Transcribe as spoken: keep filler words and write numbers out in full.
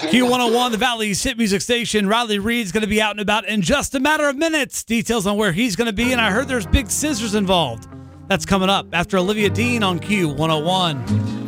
Q one oh one, the Valley's hit music station. Riley Reid's going to be out and about in just a matter of minutes. Details on where he's going to be, and I heard there's big scissors involved. That's coming up after Olivia Dean on Q one oh one.